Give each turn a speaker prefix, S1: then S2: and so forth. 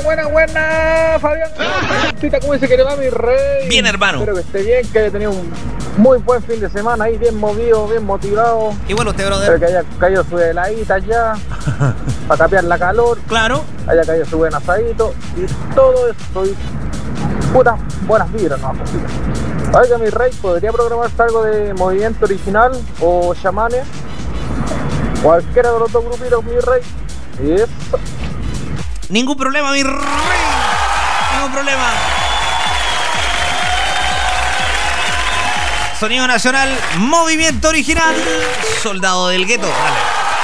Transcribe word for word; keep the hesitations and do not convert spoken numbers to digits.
S1: buena, buena, Fabián. ¿Cómo dice que le va, mi rey?
S2: Bien, hermano.
S1: Espero que esté bien, que haya tenido un muy buen fin de semana ahí, bien movido, bien motivado.
S2: Igual usted, brother.
S1: Espero que haya caído su heladita ya, para capear la calor.
S2: Claro.
S1: Haya caído su buen asadito y todo eso. Y putas buenas vibras, no. Oiga, mi rey, ¿podría programarse algo de Movimiento Original o Chamanes? Cualquiera de los dos grupitos, mi rey. Eso.
S2: Ningún problema, mi rey. Ningún problema. Sonido nacional, Movimiento Original, Soldado del Gueto. Dale.